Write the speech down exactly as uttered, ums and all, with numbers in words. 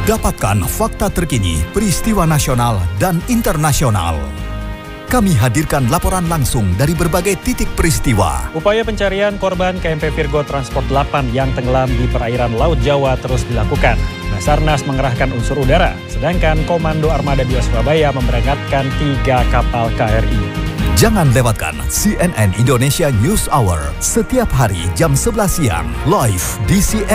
Dapatkan fakta terkini, peristiwa nasional dan internasional. Kami hadirkan laporan langsung dari berbagai titik peristiwa. Upaya pencarian korban K M P Virgo Transport delapan yang tenggelam di perairan Laut Jawa terus dilakukan. Basarnas mengerahkan unsur udara, sedangkan Komando Armada dua Surabaya memberangkatkan tiga kapal K R I. Jangan lewatkan C N N Indonesia News Hour setiap hari jam sebelas siang live di C N N